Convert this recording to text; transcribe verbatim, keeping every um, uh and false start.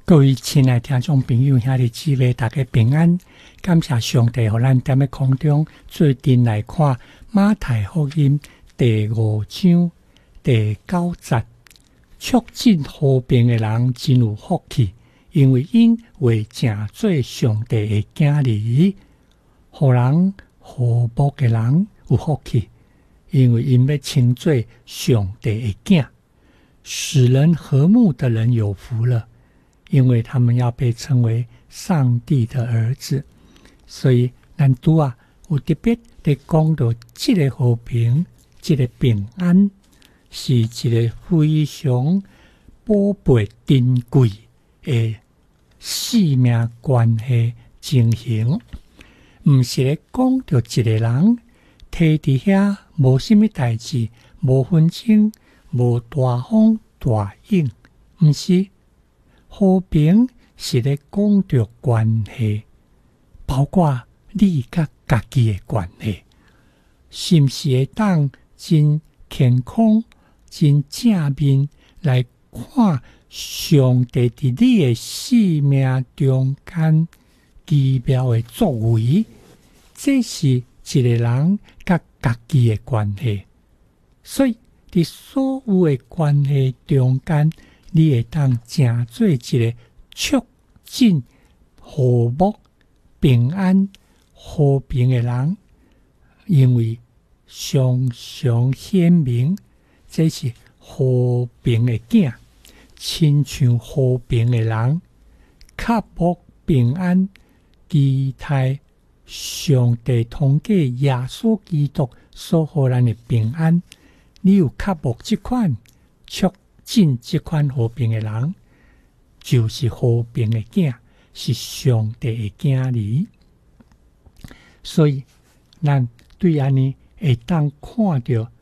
各位亲爱的听众朋友，兄弟姊妹，大家平安！感谢上帝，互咱踮咧空中做阵来看马太福音第五章第九节，促进和平的人真有福气，因为因会成做上帝的囝儿；互人和睦的人有福气，因为因要称做上帝的囝；使人和睦的人有福了，因为他们要被称为上帝的儿子。所以咱拄啊有特别地讲到这个和平，这个平安是一个非常宝贝珍贵的生命关系情形，不是咧讲到一个人摕伫遐无什么代志，无纷争，无大风大影，不是。和平是咧讲到关系，包括你甲家己的关系，是毋是会当真健康、真正面来看上帝伫你的生命中间奇妙的作为？这是一个人甲家己的关系。所以伫所有的关系中间，你会当成做一个促进和睦、平安、和平的人，因为常常显明这是和平的囝，亲像和平的人，较无平安，期待上帝通过耶稣基督所予咱的平安。你有较无这款促进这款和平的人，就是和平的囝，是上帝的囝儿。所以咱对安尼会当看到